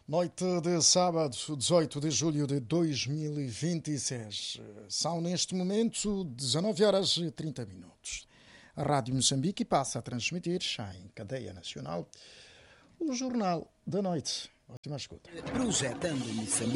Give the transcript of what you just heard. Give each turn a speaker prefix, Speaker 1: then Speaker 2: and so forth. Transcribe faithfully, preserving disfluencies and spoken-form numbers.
Speaker 1: Noite de sábado, dezoito de julho de dois mil e vinte e seis. São neste momento dezanove horas e trinta minutos. A Rádio Moçambique passa a transmitir, já em cadeia nacional, o Jornal da Noite. Ótima escuta.
Speaker 2: Projetando Moçambique.